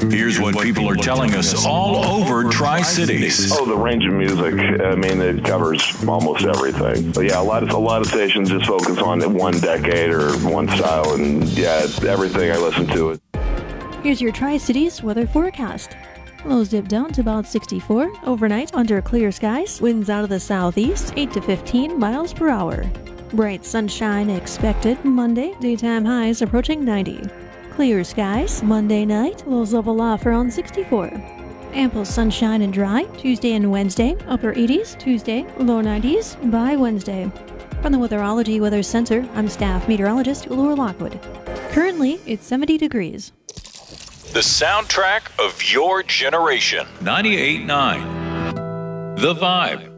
Here's what people are telling us all over Tri-Cities. Oh, the range of music. I mean, it covers almost everything. But yeah, a lot of stations just focus on one decade or one style, and yeah, it's everything I listen to. Here's your Tri-Cities weather forecast. Lows dip down to about 64 overnight under clear skies. Winds out of the southeast, 8 to 15 miles per hour. Bright sunshine expected Monday. Daytime highs approaching 90. Clear skies Monday night. Lows level off around 64. Ample sunshine and dry Tuesday and Wednesday. Upper 80s Tuesday. Low 90s by Wednesday. From the Weatherology Weather Center, I'm staff meteorologist Laura Lockwood. Currently, it's 70 degrees. The soundtrack of your generation. 98.9. The Vibe.